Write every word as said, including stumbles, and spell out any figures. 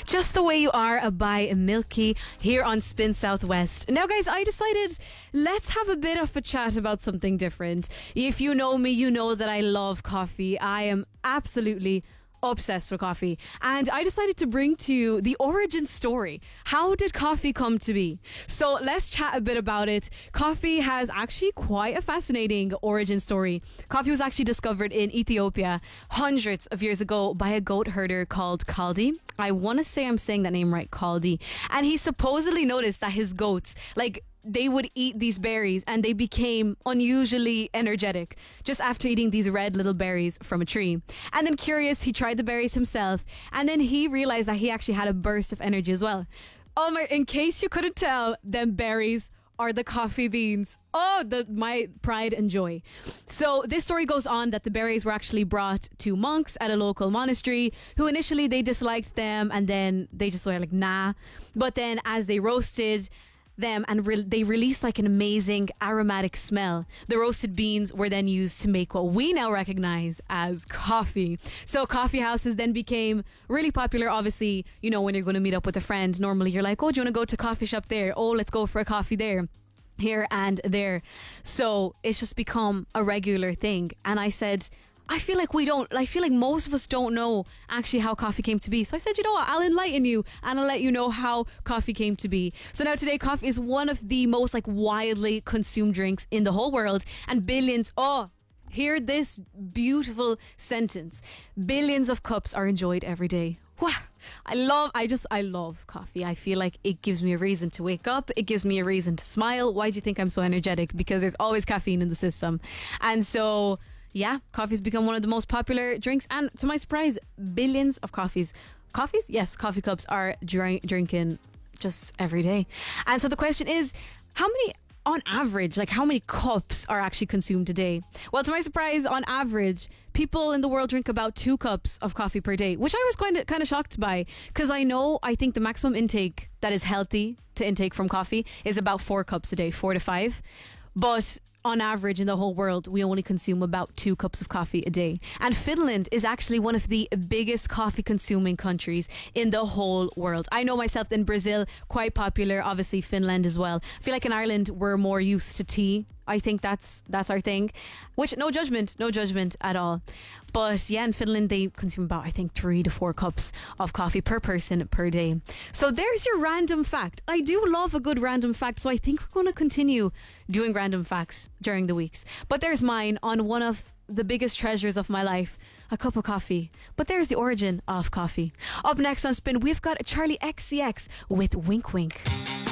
Just the Way You Are by Milky here on Spin Southwest. Now, guys, I decided let's have a bit of a chat about something different. If you know me, you know that I love coffee. I am absolutely obsessed with coffee, and I decided to bring to you the origin story. How did coffee come to be? So let's chat a bit about it. Coffee has actually quite a fascinating origin story. Coffee was actually discovered in Ethiopia hundreds of years ago by a goat herder called Kaldi. I want to say I'm saying that name right, Kaldi. And he supposedly noticed that his goats, like, they would eat these berries and they became unusually energetic just after eating these red little berries from a tree. And then, curious, he tried the berries himself, and then he realized that he actually had a burst of energy as well. Oh my, in case you couldn't tell, them berries are the coffee beans. Oh, the, my pride and joy. So this story goes on that the berries were actually brought to monks at a local monastery, who initially they disliked them, and then they just were like, nah. But then as they roasted them and re- they released like an amazing aromatic smell, the roasted beans were then used to make what we now recognize as coffee. So coffee houses then became really popular. Obviously, you know, when you're going to meet up with a friend, normally you're like, oh, do you want to go to a coffee shop there? Oh, let's go for a coffee there, here and there. So it's just become a regular thing. And I said, I feel like we don't, I feel like most of us don't know actually how coffee came to be. So I said, you know what, I'll enlighten you and I'll let you know how coffee came to be. So now today, coffee is one of the most like widely consumed drinks in the whole world, and billions, oh, hear this beautiful sentence, billions of cups are enjoyed every day. Wow. I love, I just, I love coffee. I feel like it gives me a reason to wake up. It gives me a reason to smile. Why do you think I'm so energetic? Because there's always caffeine in the system. And so, yeah, coffee's become one of the most popular drinks, and to my surprise, billions of coffees, coffees? Yes, coffee cups are drink, drinking just every day. And so the question is, how many, on average, like how many cups are actually consumed a day? Well, to my surprise, on average, people in the world drink about two cups of coffee per day, which I was kind of kind of shocked by, because I know, I think the maximum intake that is healthy to intake from coffee is about four cups a day, four to five. But on average, in the whole world, we only consume about two cups of coffee a day. And Finland is actually one of the biggest coffee consuming countries in the whole world. I know myself, in Brazil, quite popular, obviously Finland as well. I feel like in Ireland, we're more used to tea. I think that's that's our thing, which no judgment, no judgment at all. But yeah, in Finland, they consume about, I think, three to four cups of coffee per person per day. So there's your random fact. I do love a good random fact, so I think we're going to continue doing random facts during the weeks. But there's mine on one of the biggest treasures of my life, a cup of coffee. But there's the origin of coffee. Up next on Spin, we've got Charlie X C X with Wink Wink.